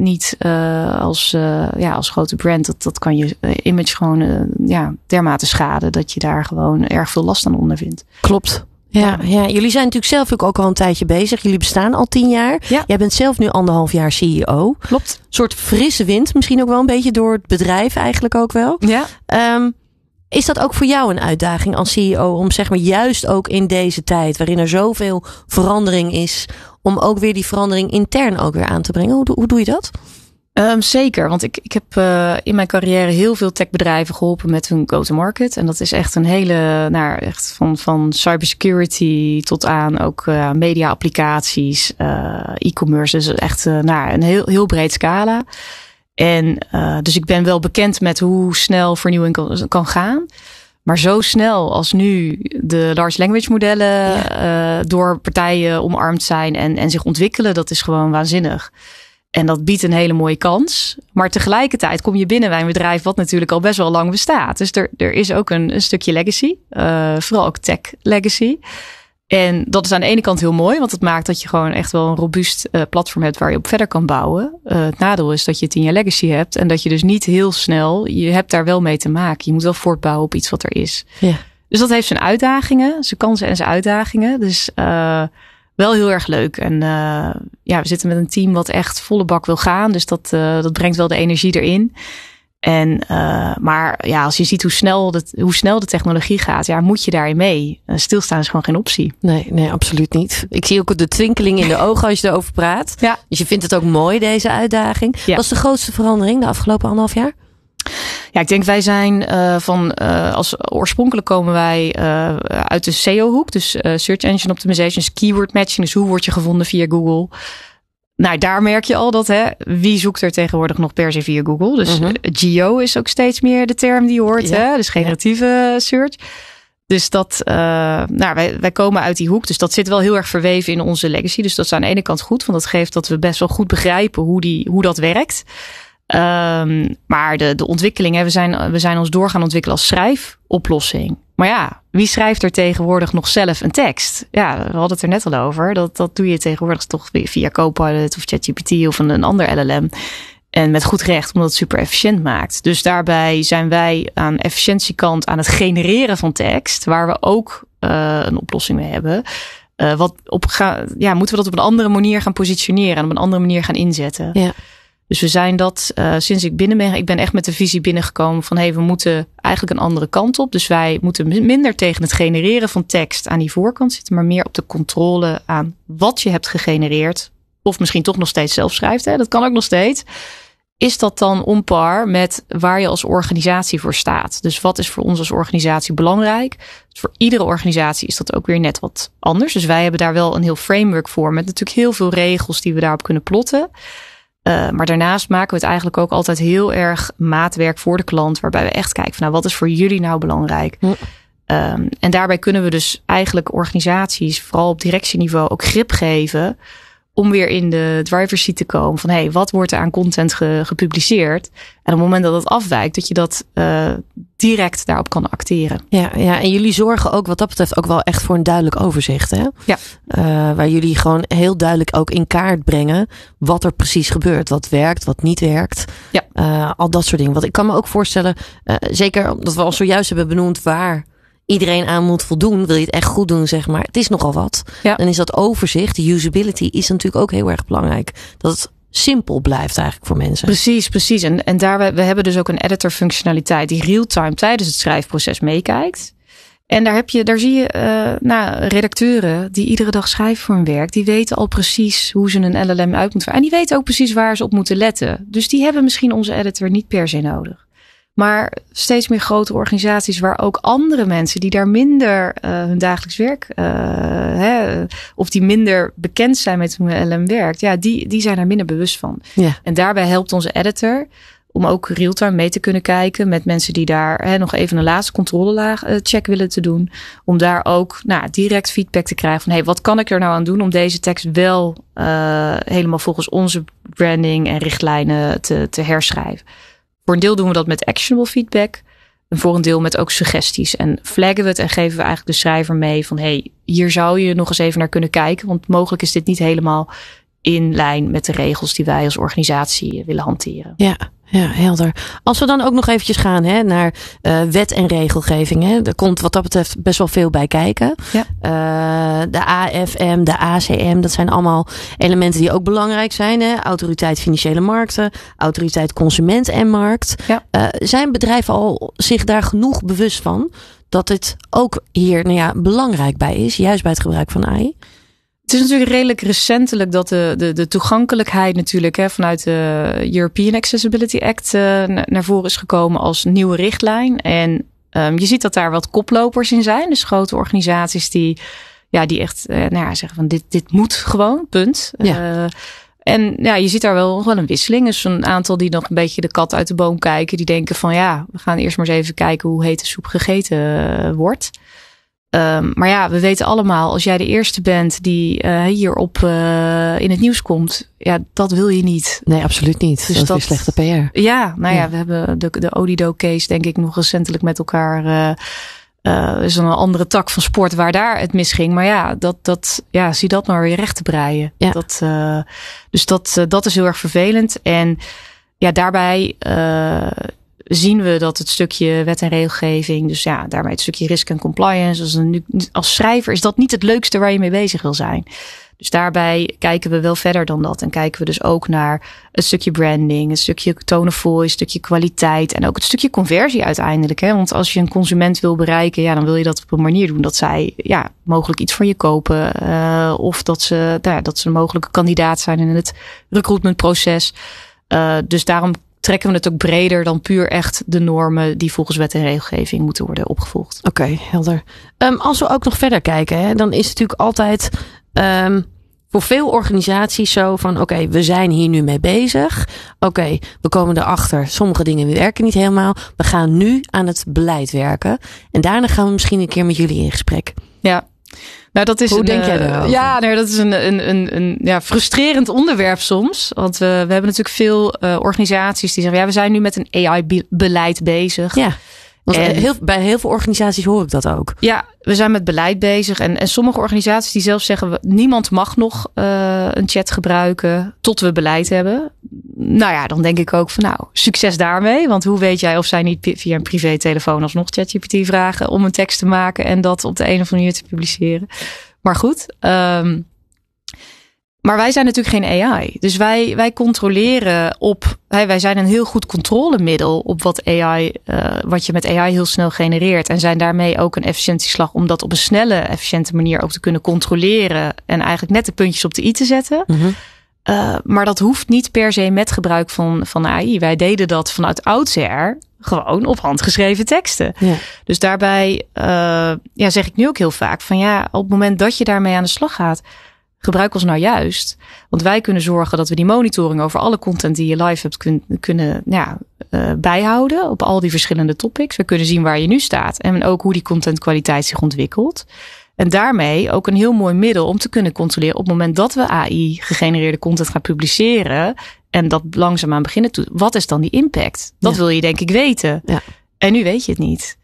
niet als grote brand. Dat kan je image gewoon dermate schaden dat je daar gewoon erg veel last aan ondervindt. Klopt. Ja, jullie zijn natuurlijk zelf ook al een tijdje bezig. Jullie bestaan al 10 jaar. Ja. Jij bent zelf nu 1,5 jaar CEO. Klopt. Een soort frisse wind misschien ook wel een beetje door het bedrijf eigenlijk ook wel. Ja. Is dat ook voor jou een uitdaging als CEO om zeg maar juist ook in deze tijd waarin er zoveel verandering is, om ook weer die verandering intern ook weer aan te brengen? Hoe doe je dat? Zeker, want ik heb in mijn carrière heel veel techbedrijven geholpen met hun go-to-market. En dat is echt een hele, echt van cybersecurity tot aan ook media-applicaties, e-commerce. Dus echt een heel breed scala. En dus ik ben wel bekend met hoe snel vernieuwing kan gaan. Maar zo snel als nu de large language modellen door partijen omarmd zijn en zich ontwikkelen, dat is gewoon waanzinnig. En dat biedt een hele mooie kans. Maar tegelijkertijd kom je binnen bij een bedrijf wat natuurlijk al best wel lang bestaat. Dus er is ook een stukje legacy. Vooral ook tech legacy. En dat is aan de ene kant heel mooi. Want het maakt dat je gewoon echt wel een robuust platform hebt waar je op verder kan bouwen. Het nadeel is dat je 10 jaar legacy hebt. En dat je dus niet heel snel, je hebt daar wel mee te maken. Je moet wel voortbouwen op iets wat er is. Ja. Dus dat heeft zijn uitdagingen. Zijn kansen en zijn uitdagingen. Dus wel heel erg leuk. En we zitten met een team wat echt volle bak wil gaan. Dus dat brengt wel de energie erin. En maar als je ziet hoe snel de technologie gaat, moet je daarin mee. Stilstaan is gewoon geen optie. Nee, absoluut niet. Ik zie ook de twinkeling in de ogen als je erover praat. Ja. Dus je vindt het ook mooi, deze uitdaging. Ja. Wat is de grootste verandering de afgelopen 1,5 jaar? Ja, ik denk wij zijn oorspronkelijk komen wij uit de SEO-hoek. Dus Search Engine Optimization, dus keyword matching. Dus hoe word je gevonden via Google? Nou, daar merk je al dat wie zoekt er tegenwoordig nog per se via Google. Dus geo is ook steeds meer de term die je hoort. Ja. Dus generatieve search. Dus wij komen uit die hoek. Dus dat zit wel heel erg verweven in onze legacy. Dus dat is aan de ene kant goed. Want dat geeft dat we best wel goed begrijpen hoe dat werkt. Maar de ontwikkeling, we zijn ons door gaan ontwikkelen als schrijfoplossing. Maar wie schrijft er tegenwoordig nog zelf een tekst? Ja, we hadden het er net al over. Dat doe je tegenwoordig toch via Copilot of ChatGPT of een ander LLM. En met goed recht, omdat het super efficiënt maakt. Dus daarbij zijn wij aan efficiëntiekant aan het genereren van tekst, waar we ook een oplossing mee hebben. Moeten we dat op een andere manier gaan positioneren en op een andere manier gaan inzetten? Ja. Dus we zijn dat sinds ik binnen ben. Ik ben echt met de visie binnengekomen van we moeten eigenlijk een andere kant op. Dus wij moeten minder tegen het genereren van tekst aan die voorkant zitten, maar meer op de controle aan wat je hebt gegenereerd. Of misschien toch nog steeds zelf schrijft. Dat kan ook nog steeds. Is dat dan on par met waar je als organisatie voor staat? Dus wat is voor ons als organisatie belangrijk? Dus voor iedere organisatie is dat ook weer net wat anders. Dus wij hebben daar wel een heel framework voor met natuurlijk heel veel regels die we daarop kunnen plotten. Maar daarnaast maken we het eigenlijk ook altijd heel erg maatwerk voor de klant. Waarbij we echt kijken van wat is voor jullie nou belangrijk? En daarbij kunnen we dus eigenlijk organisaties, vooral op directieniveau, ook grip geven. Om weer in de driver's seat te komen van wat wordt er aan content gepubliceerd? En op het moment dat het afwijkt, dat je dat direct daarop kan acteren. Ja, en jullie zorgen ook wat dat betreft ook wel echt voor een duidelijk overzicht. Hè? Ja. Waar jullie gewoon heel duidelijk ook in kaart brengen wat er precies gebeurt. Wat werkt, wat niet werkt. Ja. Al dat soort dingen. Want ik kan me ook voorstellen, zeker omdat we al zojuist hebben benoemd waar iedereen aan moet voldoen, wil je het echt goed doen, zeg maar. Het is nogal wat. Ja. Dan is dat overzicht, de usability, is natuurlijk ook heel erg belangrijk. Dat het simpel blijft eigenlijk voor mensen. Precies. En we hebben dus ook een editor functionaliteit die real-time tijdens het schrijfproces meekijkt. En daar zie je redacteuren die iedere dag schrijven voor hun werk. Die weten al precies hoe ze een LLM uit moeten voeren. En die weten ook precies waar ze op moeten letten. Dus die hebben misschien onze editor niet per se nodig. Maar steeds meer grote organisaties waar ook andere mensen die daar minder hun dagelijks werk of die minder bekend zijn met hoe een LLM werkt, die zijn daar minder bewust van. Ja. En daarbij helpt onze editor om ook real-time mee te kunnen kijken met mensen die daar nog even een laatste controlelaag check willen te doen. Om daar ook direct feedback te krijgen van wat kan ik er nou aan doen om deze tekst wel helemaal volgens onze branding en richtlijnen te herschrijven. Voor een deel doen we dat met actionable feedback. En voor een deel met ook suggesties. En flaggen we het en geven we eigenlijk de schrijver mee van hier zou je nog eens even naar kunnen kijken. Want mogelijk is dit niet helemaal in lijn met de regels die wij als organisatie willen hanteren. Ja, helder. Als we dan ook nog eventjes gaan naar wet en regelgeving. Hè. Er komt wat dat betreft best wel veel bij kijken. Ja. De AFM, de ACM, dat zijn allemaal elementen die ook belangrijk zijn. Hè. Autoriteit Financiële Markten, Autoriteit Consument en Markt. Ja. Zijn bedrijven al zich daar genoeg bewust van dat het ook hier belangrijk bij is, juist bij het gebruik van AI? Het is natuurlijk redelijk recentelijk dat de toegankelijkheid natuurlijk vanuit de European Accessibility Act naar voren is gekomen als nieuwe richtlijn. En je ziet dat daar wat koplopers in zijn. Dus grote organisaties die echt zeggen van dit moet gewoon, punt. Ja. En je ziet daar wel een wisseling. Dus een aantal die nog een beetje de kat uit de boom kijken. Die denken van we gaan eerst maar eens even kijken hoe hete soep gegeten wordt. Maar we weten allemaal, als jij de eerste bent die hierop in het nieuws komt, dat wil je niet. Nee, absoluut niet. Dus dat is slechte PR. Ja, we hebben de Odido-case denk ik nog recentelijk met elkaar. Is een andere tak van sport waar daar het misging. Maar zie dat maar weer recht te breien. Ja. Dat is heel erg vervelend. En daarbij zien we dat het stukje wet en regelgeving, dus daarmee het stukje risk en compliance, als schrijver is dat niet het leukste waar je mee bezig wil zijn. Dus daarbij kijken we wel verder dan dat. En kijken we dus ook naar het stukje branding, het stukje tone of voice, het stukje kwaliteit en ook het stukje conversie uiteindelijk. Hè? Want als je een consument wil bereiken, dan wil je dat op een manier doen dat zij mogelijk iets van je kopen. Of dat ze een mogelijke kandidaat zijn in het recruitmentproces. Dus daarom trekken we het ook breder dan puur echt de normen die volgens wet en regelgeving moeten worden opgevolgd. Oké, helder. Als we ook nog verder kijken, dan is het natuurlijk altijd voor veel organisaties zo van oké, we zijn hier nu mee bezig. Oké, we komen erachter, sommige dingen werken niet helemaal. We gaan nu aan het beleid werken. En daarna gaan we misschien een keer met jullie in gesprek. Ja. Nou, dat is hoe denk jij daarover? Dat is een frustrerend onderwerp soms. Want we hebben natuurlijk veel organisaties die zeggen, we zijn nu met een AI-beleid bezig. Ja. Want bij heel veel organisaties hoor ik dat ook. Ja, we zijn met beleid bezig. En sommige organisaties die zelfs zeggen, niemand mag nog een chat gebruiken tot we beleid hebben. Dan denk ik ook van succes daarmee. Want hoe weet jij of zij niet via een privé-telefoon alsnog ChatGPT vragen om een tekst te maken en dat op de een of andere manier te publiceren. Maar goed, maar wij zijn natuurlijk geen AI. Dus wij controleren wij zijn een heel goed controlemiddel op wat je met AI heel snel genereert. En zijn daarmee ook een efficiëntieslag om dat op een snelle, efficiënte manier ook te kunnen controleren. En eigenlijk net de puntjes op de i te zetten. Mm-hmm. Maar dat hoeft niet per se met gebruik van AI. Wij deden dat vanuit oudsher gewoon op handgeschreven teksten. Ja. Dus daarbij zeg ik nu ook heel vaak van op het moment dat je daarmee aan de slag gaat, gebruik ons nou juist. Want wij kunnen zorgen dat we die monitoring over alle content die je live hebt kunnen bijhouden op al die verschillende topics. We kunnen zien waar je nu staat en ook hoe die contentkwaliteit zich ontwikkelt. En daarmee ook een heel mooi middel om te kunnen controleren op het moment dat we AI gegenereerde content gaan publiceren en dat langzaamaan beginnen te doen. Wat is dan die impact? Dat wil je denk ik weten. Ja. En nu weet je het niet.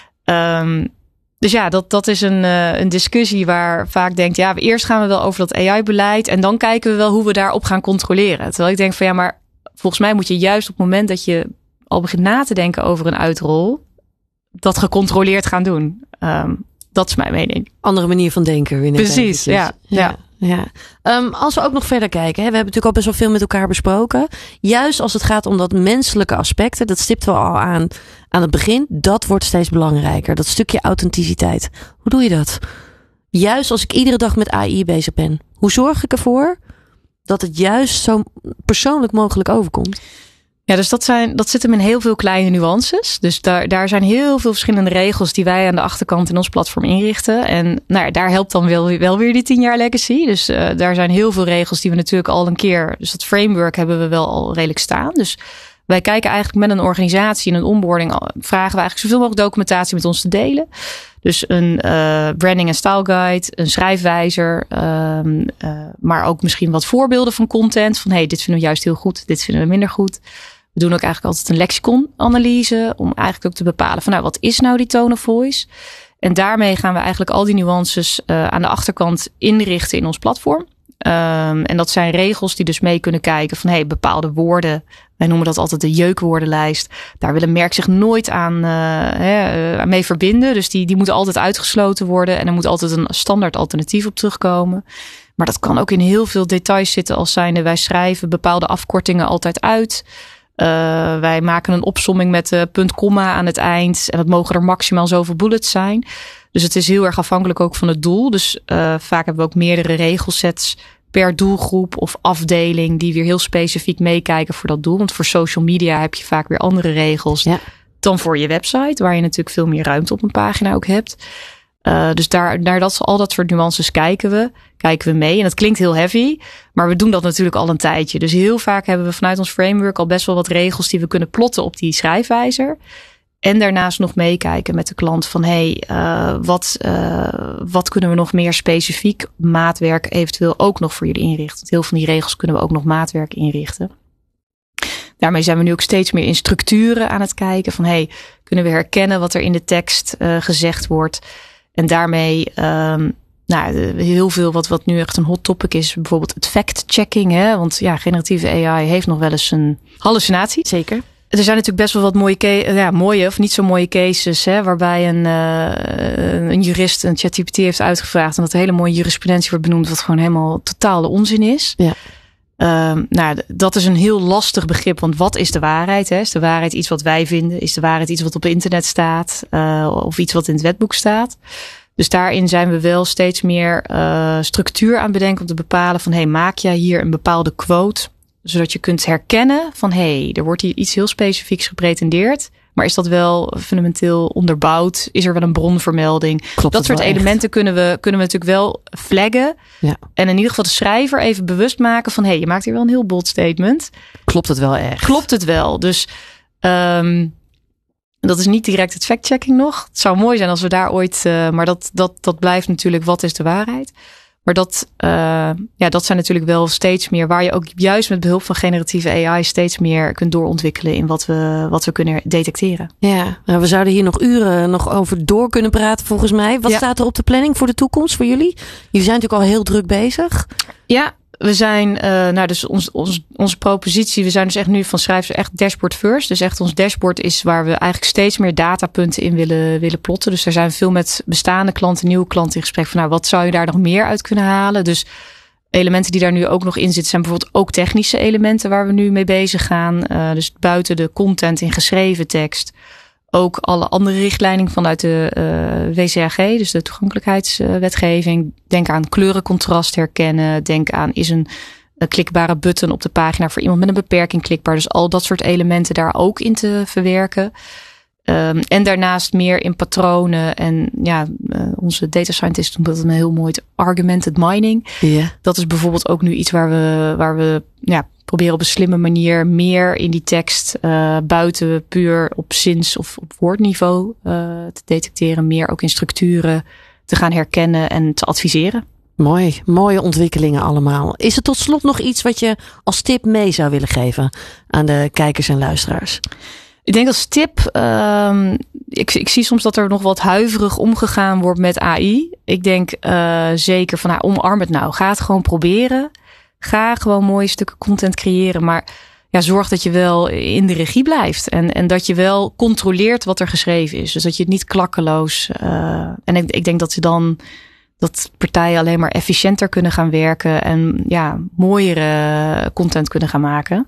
Dus dat is een discussie waar vaak denkt, eerst gaan we wel over dat AI-beleid en dan kijken we wel hoe we daarop gaan controleren. Terwijl ik denk van maar volgens mij moet je juist op het moment dat je al begint na te denken over een uitrol, dat gecontroleerd gaan doen. Dat is mijn mening. Andere manier van denken. Weer net precies, ja. Als we ook nog verder kijken. We hebben natuurlijk al best wel veel met elkaar besproken. Juist als het gaat om dat menselijke aspecten. Dat stipten we al aan het begin. Dat wordt steeds belangrijker. Dat stukje authenticiteit. Hoe doe je dat? Juist als ik iedere dag met AI bezig ben. Hoe zorg ik ervoor dat het juist zo persoonlijk mogelijk overkomt? Ja, dus dat zit hem in heel veel kleine nuances. Dus daar zijn heel veel verschillende regels die wij aan de achterkant in ons platform inrichten. En daar helpt dan wel weer die 10 jaar legacy. Dus daar zijn heel veel regels die we natuurlijk al een keer, dus dat framework hebben we wel al redelijk staan. Dus wij kijken eigenlijk met een organisatie in een onboarding, vragen we eigenlijk zoveel mogelijk documentatie met ons te delen. Dus een branding en style guide, een schrijfwijzer, maar ook misschien wat voorbeelden van content. Van dit vinden we juist heel goed, dit vinden we minder goed. We doen ook eigenlijk altijd een lexicon-analyse om eigenlijk ook te bepalen van wat is nou die tone of voice? En daarmee gaan we eigenlijk al die nuances aan de achterkant inrichten in ons platform. En dat zijn regels die dus mee kunnen kijken van bepaalde woorden. Wij noemen dat altijd de jeukwoordenlijst. Daar wil een merk zich nooit aan mee verbinden. Dus die moeten altijd uitgesloten worden. En er moet altijd een standaard alternatief op terugkomen. Maar dat kan ook in heel veel details zitten als zijnde wij schrijven bepaalde afkortingen altijd uit. Wij maken een opsomming met punt, komma aan het eind. En dat mogen er maximaal zoveel bullets zijn. Dus het is heel erg afhankelijk ook van het doel. Dus vaak hebben we ook meerdere regelsets per doelgroep of afdeling die weer heel specifiek meekijken voor dat doel. Want voor social media heb je vaak weer andere regels dan voor je website, waar je natuurlijk veel meer ruimte op een pagina ook hebt. Dus naar al dat soort nuances kijken we mee. En dat klinkt heel heavy, maar we doen dat natuurlijk al een tijdje. Dus heel vaak hebben we vanuit ons framework al best wel wat regels die we kunnen plotten op die schrijfwijzer. En daarnaast nog meekijken met de klant van wat kunnen we nog meer specifiek maatwerk eventueel ook nog voor jullie inrichten. Want heel veel van die regels kunnen we ook nog maatwerk inrichten. Daarmee zijn we nu ook steeds meer in structuren aan het kijken van kunnen we herkennen wat er in de tekst gezegd wordt. En daarmee heel veel wat nu echt een hot topic is, bijvoorbeeld het fact-checking. Want generatieve AI heeft nog wel eens een hallucinatie. Zeker. Er zijn natuurlijk best wel wat mooie of niet zo mooie cases, waarbij een jurist een ChatGPT heeft uitgevraagd en dat een hele mooie jurisprudentie wordt benoemd, wat gewoon helemaal totale onzin is. Ja. Dat is een heel lastig begrip, want wat is de waarheid? Is de waarheid iets wat wij vinden? Is de waarheid iets wat op internet staat? Of iets wat in het wetboek staat? Dus daarin zijn we wel steeds meer structuur aan bedenken om te bepalen van maak jij hier een bepaalde quote, zodat je kunt herkennen van er wordt hier iets heel specifieks gepretendeerd. Maar is dat wel fundamenteel onderbouwd? Is er wel een bronvermelding? Klopt dat soort elementen kunnen we natuurlijk wel flaggen. Ja. En in ieder geval de schrijver even bewust maken van je maakt hier wel een heel bold statement. Klopt het wel echt? Klopt het wel. Dus dat is niet direct het fact-checking nog. Het zou mooi zijn als we daar ooit... maar dat blijft natuurlijk wat is de waarheid. Maar dat zijn natuurlijk wel steeds meer waar je ook juist met behulp van generatieve AI steeds meer kunt doorontwikkelen in wat we kunnen detecteren. Ja, we zouden hier nog uren over door kunnen praten volgens mij. Wat staat er op de planning voor de toekomst voor jullie? Jullie zijn natuurlijk al heel druk bezig. Ja, we zijn, dus onze propositie, we zijn dus echt nu van schrijven echt dashboard first. Dus echt ons dashboard is waar we eigenlijk steeds meer datapunten in willen plotten. Dus daar zijn we veel met bestaande klanten, nieuwe klanten in gesprek van wat zou je daar nog meer uit kunnen halen? Dus elementen die daar nu ook nog in zitten zijn bijvoorbeeld ook technische elementen waar we nu mee bezig gaan. Dus buiten de content in geschreven tekst. Ook alle andere richtlijnen vanuit de WCAG, dus de toegankelijkheidswetgeving. Denk aan kleurencontrast herkennen. Denk aan is een klikbare button op de pagina voor iemand met een beperking klikbaar. Dus al dat soort elementen daar ook in te verwerken. En daarnaast meer in patronen. En onze data scientist noemt dat een heel mooi argumented mining. Yeah. Dat is bijvoorbeeld ook nu iets waar we proberen op een slimme manier meer in die tekst buiten puur op zins- of op woordniveau te detecteren. Meer ook in structuren te gaan herkennen en te adviseren. Mooi, mooie ontwikkelingen allemaal. Is er tot slot nog iets wat je als tip mee zou willen geven aan de kijkers en luisteraars? Ik denk als tip, ik zie soms dat er nog wat huiverig omgegaan wordt met AI. Ik denk zeker van omarm het nou. Ga het gewoon proberen. Ga gewoon mooie stukken content creëren. Maar zorg dat je wel in de regie blijft. En dat je wel controleert wat er geschreven is. Dus dat je het niet klakkeloos... en ik denk dat partijen alleen maar efficiënter kunnen gaan werken. En mooiere content kunnen gaan maken.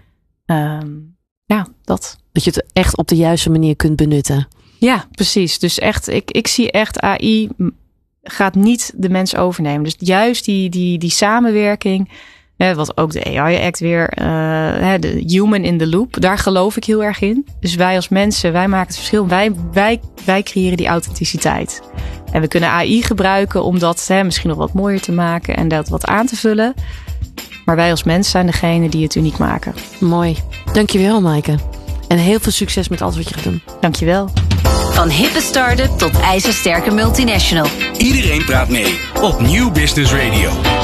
Ja. Dat. Dat je het echt op de juiste manier kunt benutten. Ja, precies. Dus echt, ik zie echt AI gaat niet de mens overnemen. Dus juist die samenwerking, wat ook de AI Act weer, de human in the loop, daar geloof ik heel erg in. Dus wij als mensen, wij maken het verschil. Wij creëren die authenticiteit. En we kunnen AI gebruiken om dat misschien nog wat mooier te maken en dat wat aan te vullen. Maar wij als mens zijn degene die het uniek maken. Mooi. Dankjewel, Maaike. En heel veel succes met alles wat je gaat doen. Dankjewel. Van hippe start-up tot ijzersterke multinational. Iedereen praat mee op Nieuw Business Radio.